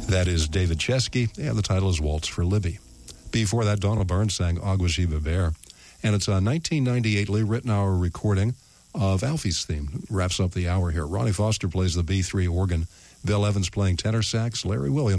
That is David Chesky, and the title is Waltz for Libby. Before that, Donna Burns sang Agua Jiva Bear, and it's a 1998 Lee Ritenour recording of Alfie's theme. Wraps up the hour here. Ronnie Foster plays the B3 organ, Bill Evans playing tenor sax, Larry Williams